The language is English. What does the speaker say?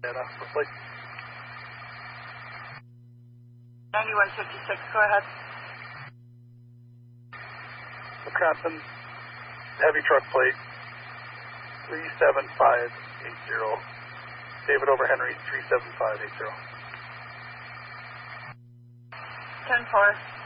Data, roughly. 9156, go ahead. Wisconsin, heavy truck plate, 37580. David over Henry, 37580. 10-4.